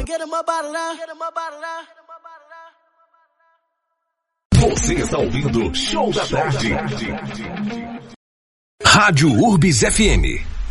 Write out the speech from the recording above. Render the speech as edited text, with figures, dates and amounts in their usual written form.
Você está ouvindo Show da Tarde. Rádio Urbis FM.